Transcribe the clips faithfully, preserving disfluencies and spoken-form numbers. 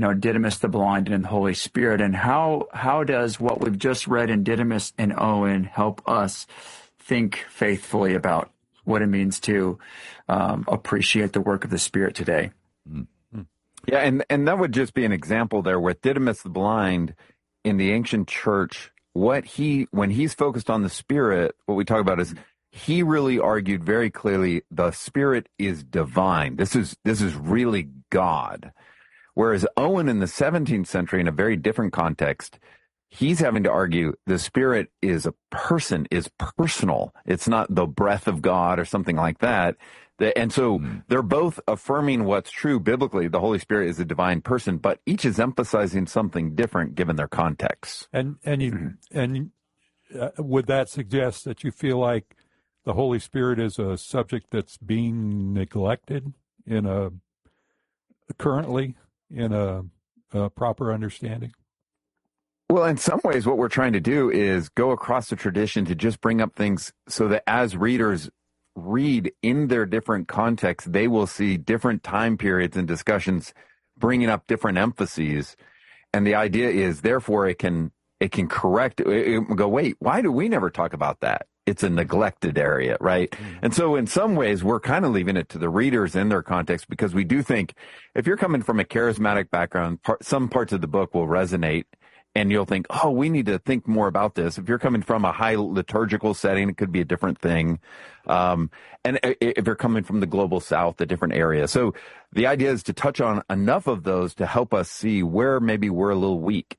know, Didymus the Blind and the Holy Spirit. And how how does what we've just read in Didymus and Owen help us think faithfully about what it means to um, appreciate the work of the Spirit today? Mm-hmm. Yeah, and, and that would just be an example there with Didymus the Blind in the ancient church. What he, when he's focused on the Spirit, what we talk about is he really argued very clearly the Spirit is divine. This is this is really God. Whereas Owen in the seventeenth century, in a very different context, he's having to argue the Spirit is a person, is personal. It's not the breath of God or something like that. And so mm. they're both affirming what's true biblically. The Holy Spirit is a divine person, but each is emphasizing something different given their context. And and you, mm-hmm. and uh, would that suggest that you feel like the Holy Spirit is a subject that's being neglected in a currently in a, a proper understanding? Well, in some ways, what we're trying to do is go across the tradition to just bring up things so that as readers read in their different contexts, they will see different time periods and discussions bringing up different emphases. And the idea is, therefore, it can it can correct, it, it go, wait, why do we never talk about that? It's a neglected area, right? Mm-hmm. And so in some ways, we're kind of leaving it to the readers in their context, because we do think if you're coming from a charismatic background, part, some parts of the book will resonate. And you'll think, oh, we need to think more about this. If you're coming from a high liturgical setting, it could be a different thing. Um, and if you're coming from the global south, a different area. So the idea is to touch on enough of those to help us see where maybe we're a little weak.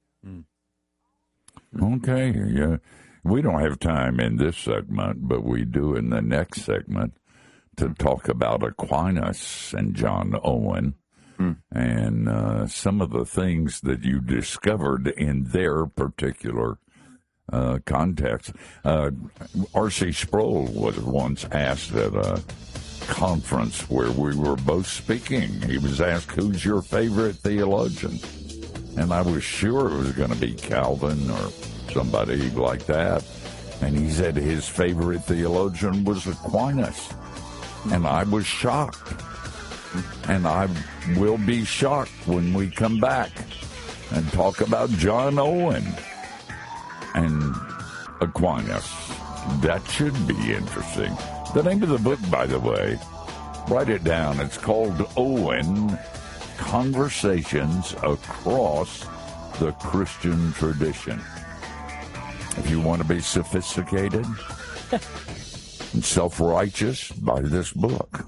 Okay. Yeah. We don't have time in this segment, but we do in the next segment to talk about Aquinas and John Owen. And uh, some of the things that you discovered in their particular uh, context. Uh, R C Sproul was once asked at a conference where we were both speaking. He was asked, who's your favorite theologian? And I was sure it was going to be Calvin or somebody like that. And he said his favorite theologian was Aquinas. And I was shocked. And I will be shocked when we come back and talk about John Owen and Aquinas. That should be interesting. The name of the book, by the way, write it down. It's called Owen, Conversations Across the Christian Tradition. If you want to be sophisticated and self-righteous, buy this book.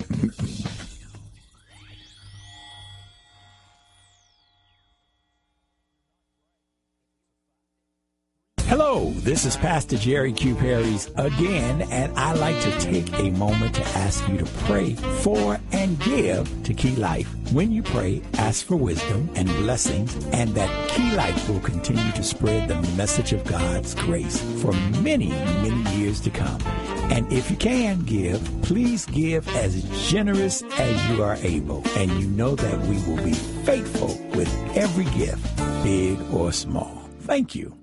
Hello, this is Pastor Jerry Q. Perry's again, and I like to take a moment to ask you to pray for and give to Key Life. When you pray, ask for wisdom and blessings, and that Key Life will continue to spread the message of God's grace for many, many years to come. And if you can give, please give as generous as you are able, and you know that we will be faithful with every gift, big or small. Thank you.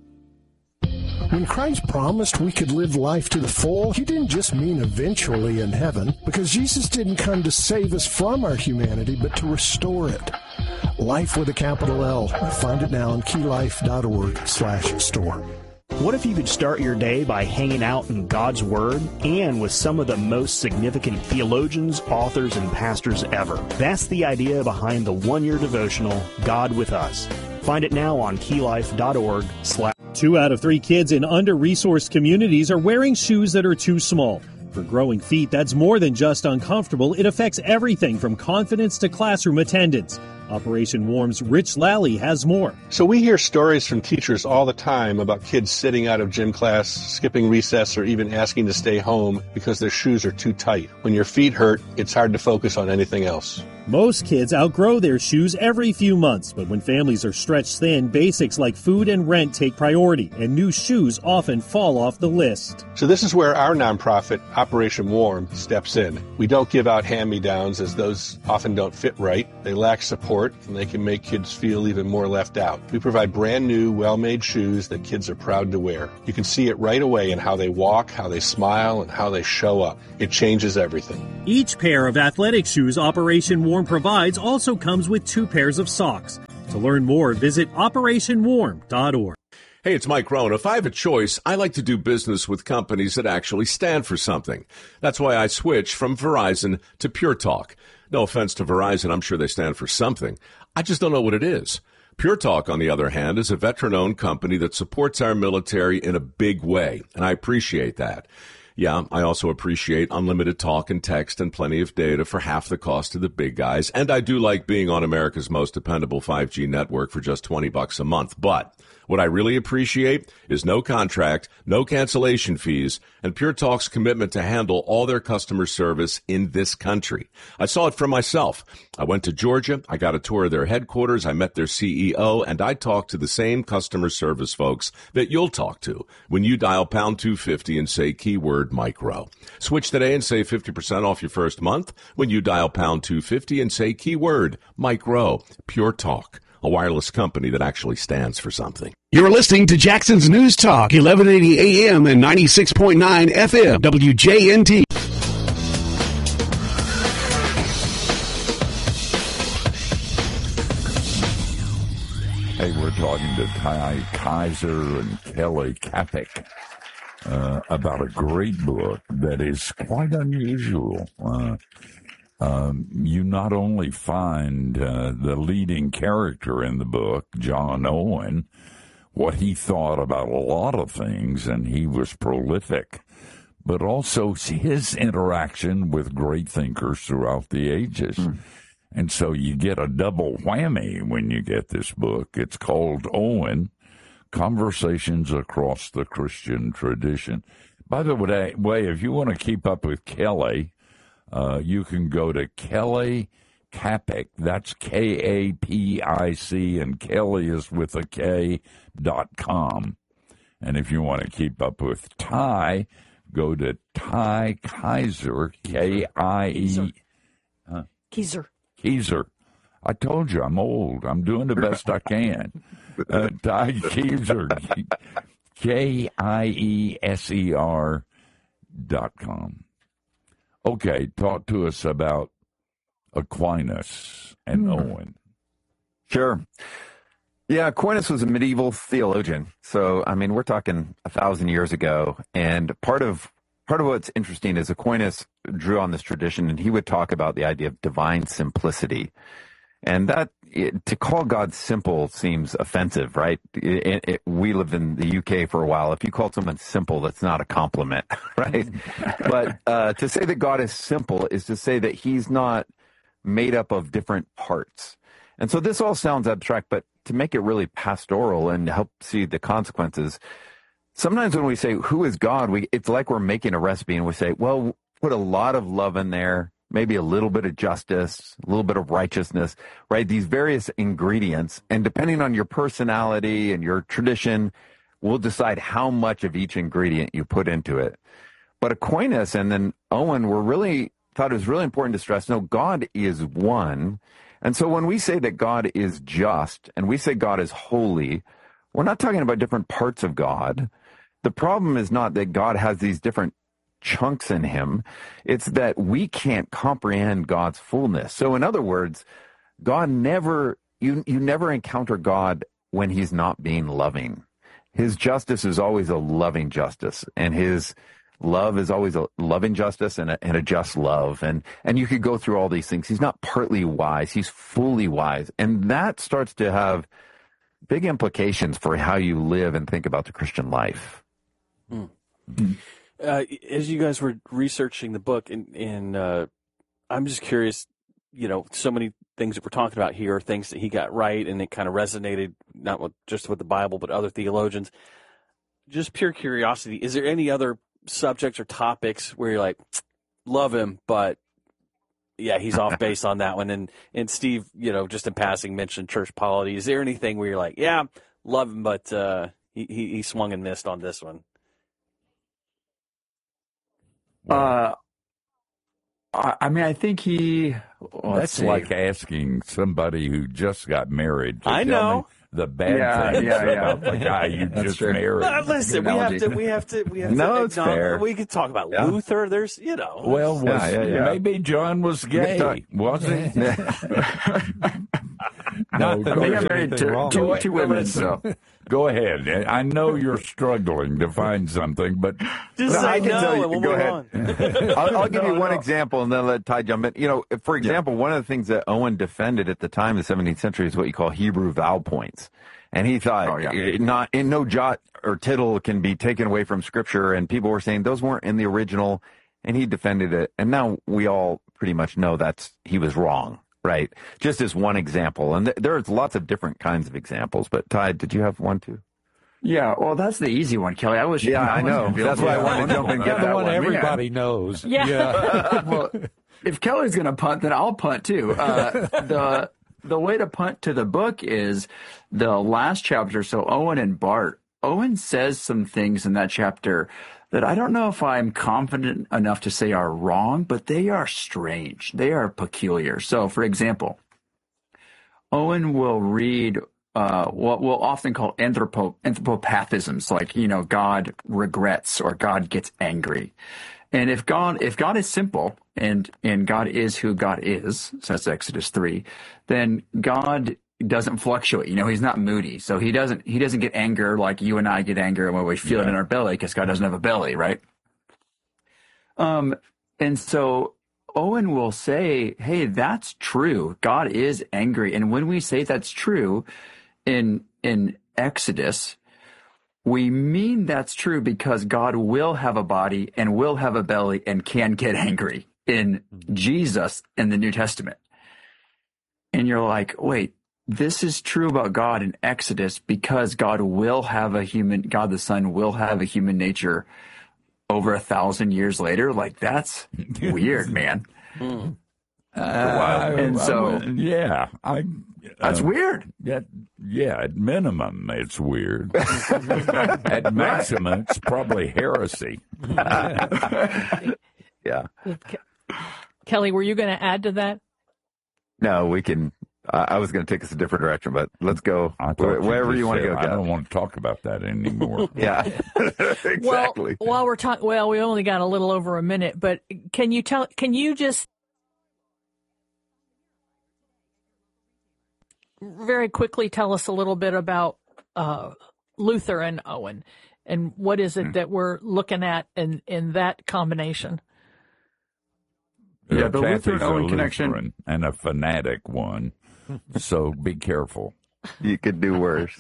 When Christ promised we could live life to the full, he didn't just mean eventually in heaven, because Jesus didn't come to save us from our humanity, but to restore it. Life with a capital L. Find it now on keylife.org slash store. What if you could start your day by hanging out in God's Word and with some of the most significant theologians, authors, and pastors ever? That's the idea behind the one-year devotional, God with Us. Find it now on keylife.org slash. Two out of three kids in under-resourced communities are wearing shoes that are too small. For growing feet, that's more than just uncomfortable. It affects everything from confidence to classroom attendance. Operation Warm's Rich Lally has more. So we hear stories from teachers all the time about kids sitting out of gym class, skipping recess, or even asking to stay home because their shoes are too tight. When your feet hurt, it's hard to focus on anything else. Most kids outgrow their shoes every few months, but when families are stretched thin, basics like food and rent take priority, and new shoes often fall off the list. So this is where our nonprofit, Operation Warm, steps in. We don't give out hand-me-downs, as those often don't fit right. They lack support, and they can make kids feel even more left out. We provide brand new, well-made shoes that kids are proud to wear. You can see it right away in how they walk, how they smile, and how they show up. It changes everything. Each pair of athletic shoes Operation Warm provides also comes with two pairs of socks. To learn more, visit operation warm dot org. Hey, it's Mike Rohn. If I have a choice, I like to do business with companies that actually stand for something. That's why I switched from Verizon to Pure Talk. No offense to Verizon, I'm sure they stand for something. I just don't know what it is. Pure Talk, on the other hand, is a veteran-owned company that supports our military in a big way, and I appreciate that. Yeah, I also appreciate unlimited talk and text and plenty of data for half the cost of the big guys, and I do like being on America's most dependable five G network for just twenty bucks a month. But what I really appreciate is no contract, no cancellation fees, and Pure Talk's commitment to handle all their customer service in this country. I saw it for myself. I went to Georgia, I got a tour of their headquarters, I met their C E O, and I talked to the same customer service folks that you'll talk to when you dial pound two fifty and say keyword Mike Rowe. Switch today and save fifty percent off your first month when you dial pound two fifty and say keyword Mike Rowe. Pure Talk, a wireless company that actually stands for something. You're listening to Jackson's News Talk, eleven eighty A M and ninety-six point nine F M, W J N T. Hey, we're talking to Ty Kaiser and Kelly Kapic uh, about a great book that is quite unusual. Uh, Um, you not only find uh, the leading character in the book, John Owen, what he thought about a lot of things, and he was prolific, but also his interaction with great thinkers throughout the ages. Mm. And so you get a double whammy when you get this book. It's called Owen, Conversations Across the Christian Tradition. By the way, way if you want to keep up with Kelly, Uh, you can go to Kelly Kapic, that's K A P I C, and Kelly is with a K, dot com. And if you want to keep up with Ty, go to Ty Kaiser, K I E. Huh? Kaiser. Kaiser. I told you, I'm old. I'm doing the best I can. Uh, Ty Kaiser, K I E S E R dot com. Okay, talk to us about Aquinas and mm. Owen. Sure. Yeah, Aquinas was a medieval theologian. So, I mean, we're talking a thousand years ago. And part of part of what's interesting is Aquinas drew on this tradition, and he would talk about the idea of divine simplicity. And that, it, to call God simple seems offensive, right? It, it, we lived in the U K for a while. If you call someone simple, that's not a compliment, right? But uh, to say that God is simple is to say that he's not made up of different parts. And so this all sounds abstract, but to make it really pastoral and help see the consequences, sometimes when we say, who is God, we it's like we're making a recipe and we say, well, put a lot of love in there, maybe a little bit of justice, a little bit of righteousness, right? These various ingredients. And depending on your personality and your tradition, we'll decide how much of each ingredient you put into it. But Aquinas and then Owen were really, thought it was really important to stress, no, God is one. And so when we say that God is just and we say God is holy, we're not talking about different parts of God. The problem is not that God has these different chunks in him. It's that we can't comprehend God's fullness. So in other words, God never, you, you never encounter God when he's not being loving. His justice is always a loving justice, and his love is always a loving justice and a, and a just love. And, and you could go through all these things. He's not partly wise. He's fully wise. And that starts to have big implications for how you live and think about the Christian life. Mm. Uh, as you guys were researching the book, and, and uh, I'm just curious, you know, so many things that we're talking about here are things that he got right, and it kind of resonated, not with, just with the Bible, but other theologians. Just pure curiosity, is there any other subjects or topics where you're like, love him, but yeah, he's off base on that one? And, and Steve, you know, just in passing mentioned church polity. Is there anything where you're like, yeah, love him, but uh, he, he, he swung and missed on this one? Uh, I mean, I think he. Well, That's like asking somebody who just got married to I tell know me the bad yeah, things yeah, yeah. about the guy you That's just true. married. Uh, listen, we have to. We have to. We have no, to. it's fair. We could talk about yeah. Luther. There's, you know. Well, was, yeah, yeah, yeah. maybe John was gay, was he? Not that I think there's I'm married anything to wrong two, with two it. women, so. Go ahead. I know you're struggling to find something, but Just No, say I can no, tell you- and we'll go move ahead. on. I'll, I'll give No, you one no. example and then let Ty jump in. You know, for example, one of the things that Owen defended at the time, the seventeenth century, is what you call Hebrew vowel points. And he thought, Oh, yeah. eh, not in no jot or tittle can be taken away from Scripture. And people were saying those weren't in the original, and he defended it. And now we all pretty much know that's he was wrong, right? Just as one example. And th- there's lots of different kinds of examples. But Ty, did you have one too? Yeah, well, that's the easy one, Kelly. I was. Yeah, I was know. gonna be That's able why to- I wanted to jump in and Yeah, get the that one one. everybody knows. Yeah. yeah. Well, if Kelly's going to punt, then I'll punt too. Uh, the the way to punt to the book is the last chapter. So Owen and Bart. Owen says some things in that chapter that I don't know if I'm confident enough to say are wrong, but they are strange. They are peculiar. So, for example, Owen will read uh, what we'll often call anthropo, anthropopathisms, like, you know, God regrets or God gets angry. And if God, if God is simple and, and God is who God is, so that's Exodus three, then God doesn't fluctuate. You know, he's not moody. So he doesn't, he doesn't get anger like you and I get anger when we feel Yeah. it in our belly because God doesn't have a belly, right? Um, and so Owen will say, hey, that's true. God is angry. And when we say that's true in, in Exodus, we mean that's true because God will have a body and will have a belly and can get angry in Jesus in the New Testament. And you're like, wait, this is true about God in Exodus because God will have a human, God the Son will have a human nature over a thousand years later. Like, that's weird, man. Uh, And so- I- yeah, I. That's uh, weird. Yeah, yeah. At minimum, it's weird. At maximum, it's probably heresy. Yeah. Kelly, were you going to add to that? No, we can. Uh, I was going to take us a different direction, but let's go I thought where, wherever just you want to said, go. I Jeff. don't want to talk about that anymore. Yeah, exactly. Well, while we're talking, well, we only got a little over a minute, but can you tell? Can you just very quickly tell us a little bit about uh, Luther and Owen, and what is it Hmm. that we're looking at in in that combination? Yeah, the Kathy's Luther and Owen a connection- Lutheran and a fanatic one, so be careful. You could do worse.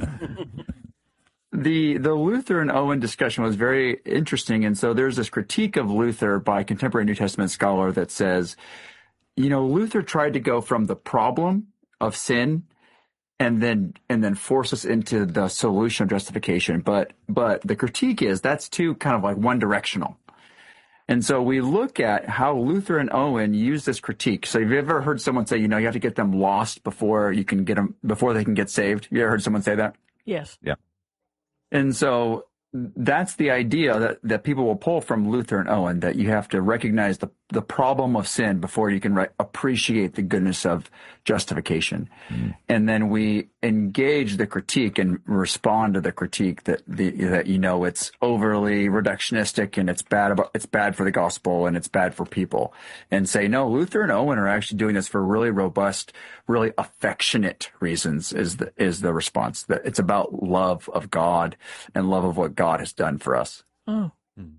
The the Luther and Owen discussion was very interesting, and so there's this critique of Luther by a contemporary New Testament scholar that says, you know, Luther tried to go from the problem of sin and then and then force us into the solution of justification, but but the critique is that's too kind of like one directional. And so we look at how Luther and Owen use this critique. So have you ever heard someone say, you know, you have to get them lost before you can get them before they can get saved? You ever heard someone say that? Yes. Yeah. And so that's the idea that, that people will pull from Luther and Owen, that you have to recognize the, the problem of sin before you can re- appreciate the goodness of justification. Mm. And then we engage the critique and respond to the critique that the, that, you know, it's overly reductionistic and it's bad about, it's bad for the gospel and it's bad for people, and say, no, Luther and Owen are actually doing this for really robust, really affectionate reasons is the, is the response. That it's about love of God and love of what God has done for us. Oh,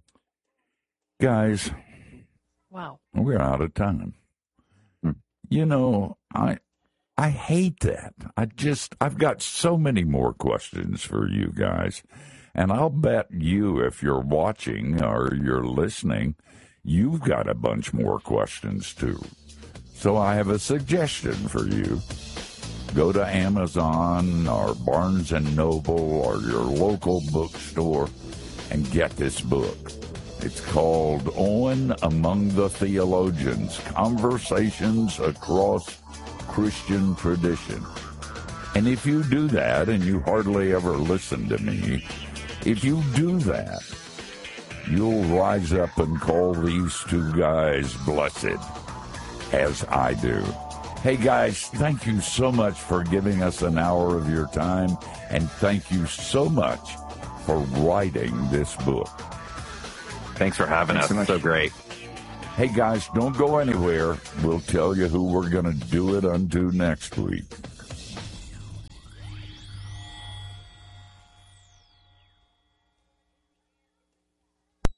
Guys, wow. we're out of time. You know, I I hate that. I just I've got so many more questions for you guys. And I'll bet you, if you're watching or you're listening, you've got a bunch more questions too. So I have a suggestion for you. Go to Amazon or Barnes and Noble or your local bookstore and get this book. It's called Owen Among the Theologians, Conversations Across Christian Tradition. And if you do that, and you hardly ever listen to me, if you do that, you'll rise up and call these two guys blessed, as I do. Hey guys, thank you so much for giving us an hour of your time, and thank you so much for writing this book. Thanks for having Thanks us. so much. So great. Hey guys, don't go anywhere. We'll tell you who we're going to do it unto next week.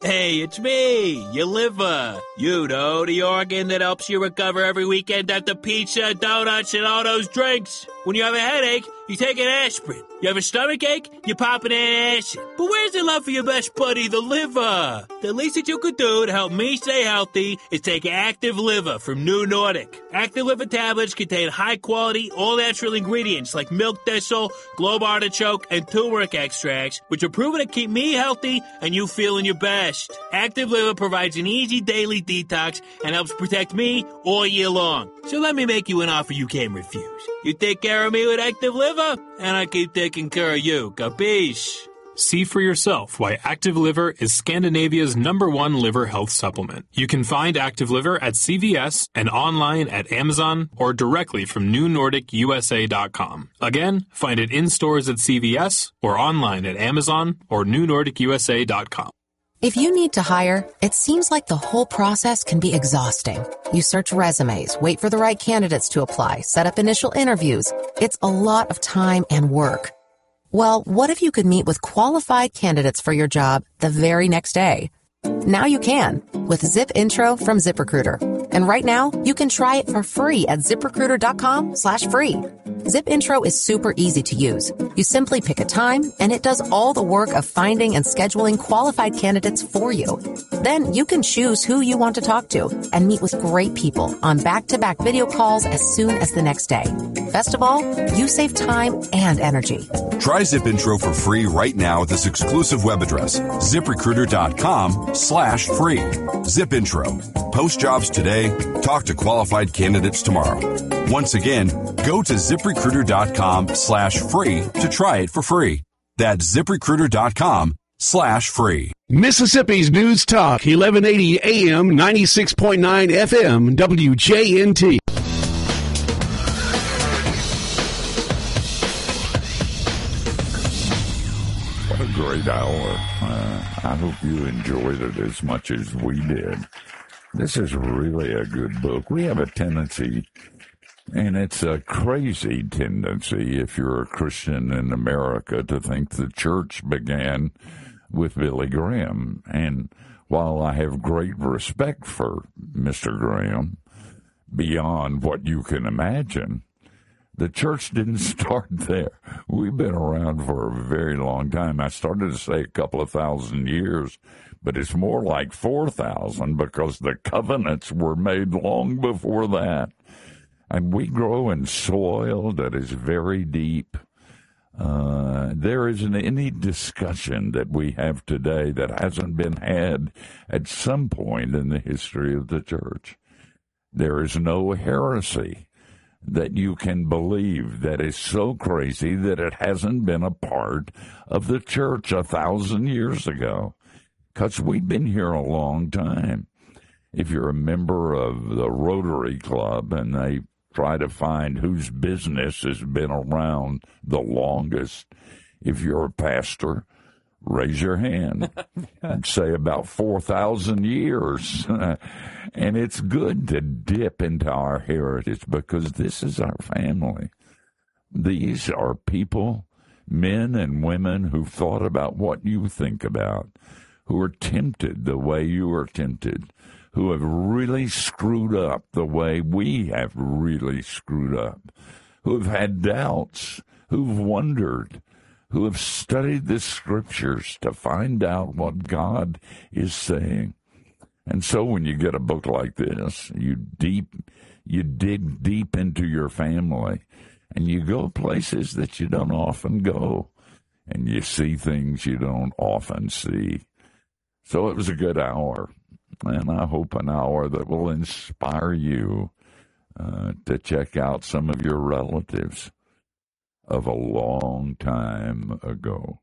Hey, it's me, your liver. You know, the organ that helps you recover every weekend after pizza, donuts, and all those drinks. When you have a headache, you take an aspirin. You have a stomach ache, you pop an antacid. But where's the love for your best buddy, the liver? The least that you could do to help me stay healthy is take Active Liver from New Nordic. Active Liver tablets contain high-quality, all-natural ingredients like milk thistle, globe artichoke, and turmeric extracts, which are proven to keep me healthy and you feeling your best. Active Liver provides an easy daily detox and helps protect me all year long. So let me make you an offer you can't refuse. You take care of me with Active Liver, and I keep taking care of you. Capiche? See for yourself why Active Liver is Scandinavia's number one liver health supplement. You can find Active Liver at C V S and online at Amazon or directly from new nordic U S A dot com. Again, find it in stores at C V S or online at Amazon or new nordic U S A dot com. If you need to hire, it seems like the whole process can be exhausting. You search resumes, wait for the right candidates to apply, set up initial interviews. It's a lot of time and work. Well, what if you could meet with qualified candidates for your job the very next day? Now you can with Zip Intro from ZipRecruiter. And right now, you can try it for free at ZipRecruiter.com slash free. Zip Intro is super easy to use. You simply pick a time, and it does all the work of finding and scheduling qualified candidates for you. Then you can choose who you want to talk to and meet with great people on back-to-back video calls as soon as the next day. Best of all, you save time and energy. Try Zip Intro for free right now at this exclusive web address, ZipRecruiter.com slash free. Zip Intro. Post jobs today. Talk to qualified candidates tomorrow. Once again, go to ZipRecruiter.com slash free to try it for free. That's ZipRecruiter.com slash free. Mississippi's News Talk, eleven eighty A M, ninety-six point nine F M, W J N T. What a great hour. Uh, I hope you enjoyed it as much as we did. This is really a good book. We have a tendency, and it's a crazy tendency if you're a Christian in America, to think the church began with Billy Graham. And while I have great respect for Mister Graham, beyond what you can imagine, the church didn't start there. We've been around for a very long time. I started to say a couple of thousand years, but it's more like four thousand because the covenants were made long before that. And we grow in soil that is very deep. Uh, there isn't any discussion that we have today that hasn't been had at some point in the history of the church. There is no heresy that you can believe that is so crazy that it hasn't been a part of the church a thousand years ago, because we've been here a long time. If you're a member of the Rotary Club and they try to find whose business has been around the longest, if you're a pastor, raise your hand and say about four thousand years. And it's good to dip into our heritage because this is our family. These are people, men and women, who've thought about what you think about, who are tempted the way you are tempted, who have really screwed up the way we have really screwed up, who have had doubts, who've wondered, who have studied the scriptures to find out what God is saying. And so when you get a book like this, you deep, you dig deep into your family, and you go places that you don't often go, and you see things you don't often see. So it was a good hour, and I hope an hour that will inspire you uh, to check out some of your relatives of a long time ago.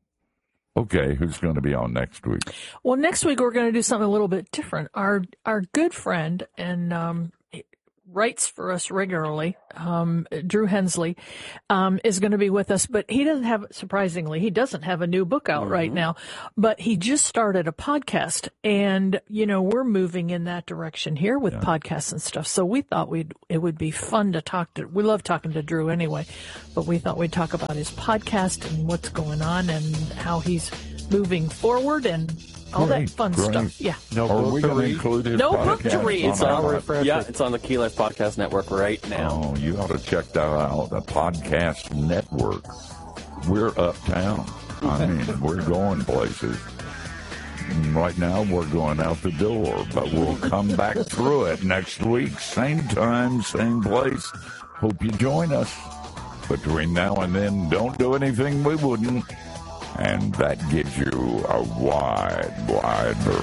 Okay, who's going to be on next week? Well, next week we're going to do something a little bit different. Our our good friend and um, writes for us regularly, um, Drew Hensley, um, is going to be with us. But he doesn't have, surprisingly, he doesn't have a new book out mm-hmm. right now. But he just started a podcast, and you know we're moving in that direction here with yeah. podcasts and stuff. So we thought we'd it would be fun to talk to. We love talking to Drew anyway, but we thought we'd talk about his podcast and what's going on and how he's moving forward and all Great, that fun great. stuff. Yeah. No Are we going to include his No podcast? book to read. It's on, yeah, it's on the Key Life Podcast Network right now. Oh, you ought to check that out, the Podcast Network. We're uptown. I mean, we're going places. Right now, we're going out the door, but we'll come back through it next week. Same time, same place. Hope you join us. Between now and then, don't do anything we wouldn't. And that gives you a wide, wide berth.